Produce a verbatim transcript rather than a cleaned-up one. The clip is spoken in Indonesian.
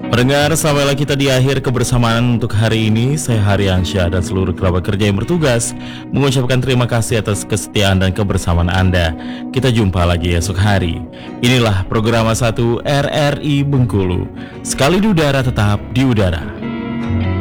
Pendengar, sampailah kita di akhir kebersamaan untuk hari ini. Saya Haryansyah dan seluruh kerabat kerja yang bertugas mengucapkan terima kasih atas kesetiaan dan kebersamaan Anda. Kita jumpa lagi esok hari. Inilah program satu R R I Bengkulu. Sekali di udara, tetap di udara.